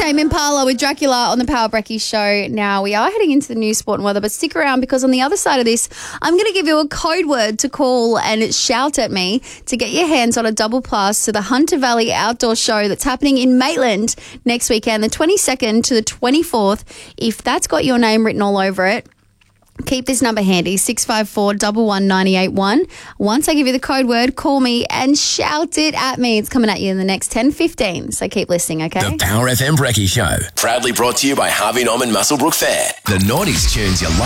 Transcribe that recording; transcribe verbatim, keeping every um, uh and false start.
Tame Impala with Dracula on the Power Brecky Show. Now, we are heading into the news, sport and weather, but stick around because on the other side of this, I'm going to give you a code word to call and shout at me to get your hands on a double pass to the Hunter Valley Outdoor Show that's happening in Maitland next weekend, the twenty-second to the twenty-fourth. If that's got your name written all over it, keep this number handy, six five four, one one, nine eight one. Once I give you the code word, call me and shout it at me. It's coming at you in the next ten fifteen, so keep listening, okay? The Power F M Brekkie Show. Proudly brought to you by Harvey Norman Muswellbrook Fair. The nineties tunes you love.